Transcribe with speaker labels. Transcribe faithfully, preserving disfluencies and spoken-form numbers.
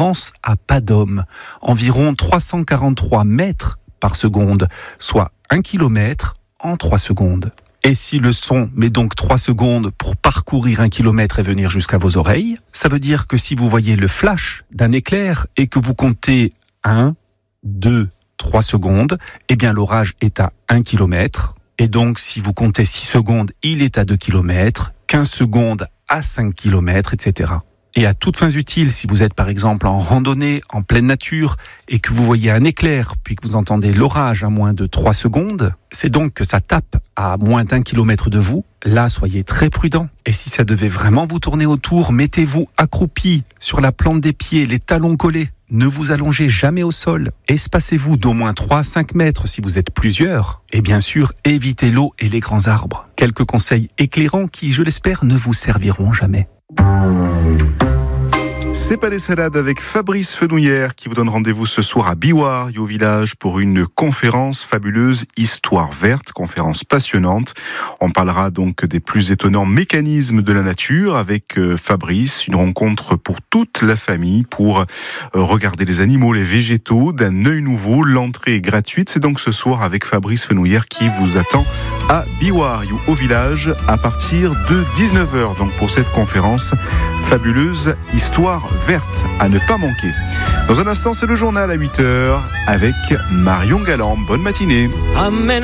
Speaker 1: avance à pas d'homme, environ trois cent quarante-trois mètres par seconde, soit un kilomètre en trois secondes. Et si le son met donc trois secondes pour parcourir un kilomètre et venir jusqu'à vos oreilles, ça veut dire que si vous voyez le flash d'un éclair et que vous comptez un, deux, trois secondes, eh bien l'orage est à un kilomètre. Et donc si vous comptez six secondes, il est à deux kilomètres, quinze secondes à cinq kilomètres, et cetera. Et à toutes fins utiles, si vous êtes par exemple en randonnée, en pleine nature, et que vous voyez un éclair, puis que vous entendez l'orage à moins de trois secondes, c'est donc que ça tape à moins d'un kilomètre de vous. Là, soyez très prudent. Et si ça devait vraiment vous tourner autour, mettez-vous accroupi sur la plante des pieds, les talons collés. Ne vous allongez jamais au sol. Espacez-vous d'au moins trois à cinq mètres si vous êtes plusieurs. Et bien sûr, évitez l'eau et les grands arbres. Quelques conseils éclairants qui, je l'espère, ne vous serviront jamais.
Speaker 2: C'est pas des salades avec Fabrice Fenouillère qui vous donne rendez-vous ce soir à Biwar, au village, pour une conférence fabuleuse Histoire verte, conférence passionnante. On parlera donc des plus étonnants mécanismes de la nature avec Fabrice, une rencontre pour toute la famille pour regarder les animaux, les végétaux d'un œil nouveau. L'entrée est gratuite, c'est donc ce soir avec Fabrice Fenouillère qui vous attend à Biwar, au village, à partir de dix-neuf heures. Donc pour cette conférence fabuleuse Histoire verte, à ne pas manquer. Dans un instant, c'est le journal à huit heures avec Marion Galland. Bonne matinée. Amen.